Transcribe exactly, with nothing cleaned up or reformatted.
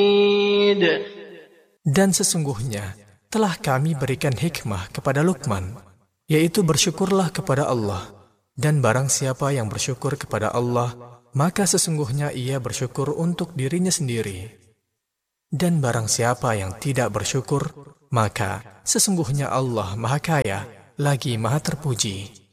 Dan sesungguhnya telah kami berikan hikmah kepada Luqman, yaitu bersyukurlah kepada Allah, dan barang siapa yang bersyukur kepada Allah, maka sesungguhnya ia bersyukur untuk dirinya sendiri. Dan barang siapa yang tidak bersyukur, maka sesungguhnya Allah Maha Kaya lagi Maha Terpuji.